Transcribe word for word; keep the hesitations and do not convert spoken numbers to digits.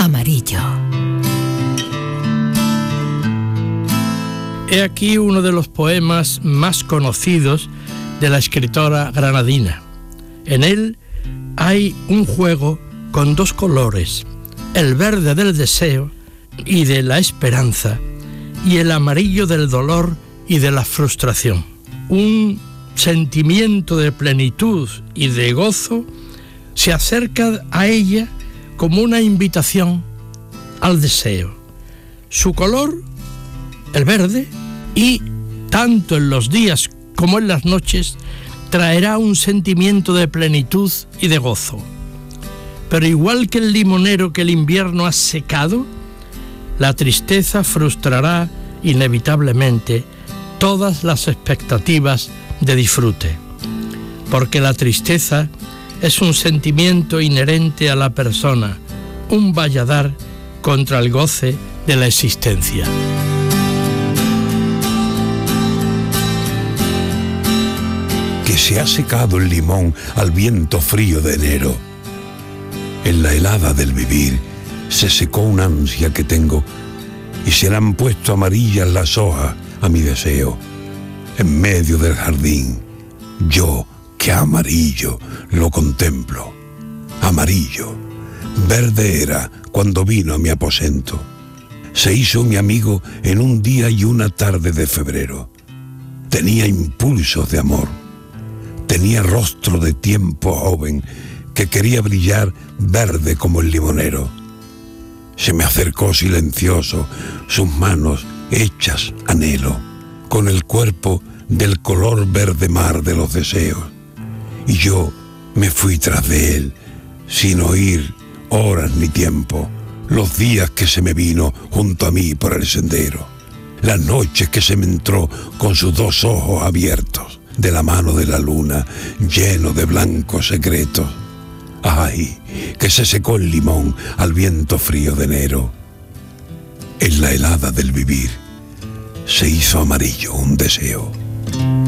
Amarillo. He aquí uno de los poemas más conocidos de la escritora granadina. En él hay un juego con dos colores, el verde del deseo y de la esperanza, y el amarillo del dolor y de la frustración. Un sentimiento de plenitud y de gozo se acerca a ella como una invitación al deseo. Su color, el verde, y tanto en los días como en las noches, traerá un sentimiento de plenitud y de gozo. Pero igual que el limonero que el invierno ha secado, la tristeza frustrará inevitablemente todas las expectativas de disfrute, porque la tristeza es un sentimiento inherente a la persona, un valladar contra el goce de la existencia. Que se ha secado el limón al viento frío de enero. En la helada del vivir se secó una ansia que tengo y se le han puesto amarillas las hojas a mi deseo. En medio del jardín, yo que amarillo lo contemplo. Amarillo, verde era cuando vino a mi aposento. Se hizo mi amigo en un día y una tarde de febrero. Tenía impulsos de amor. Tenía rostro de tiempo joven que quería brillar verde como el limonero. Se me acercó silencioso, sus manos hechas anhelo, con el cuerpo del color verde mar de los deseos. Y yo me fui tras de él, sin oír horas ni tiempo, los días que se me vino junto a mí por el sendero, las noches que se me entró con sus dos ojos abiertos, de la mano de la luna, lleno de blancos secretos. Ay, que se secó el limón al viento frío de enero. En la helada del vivir se hizo amarillo un deseo.